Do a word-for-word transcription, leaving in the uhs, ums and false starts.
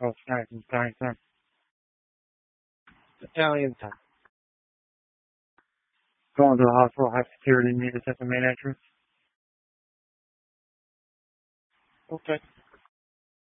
Oh, nice and fine, son. Italian time. Going to the hospital, high security, meet us at the main entrance. Okay.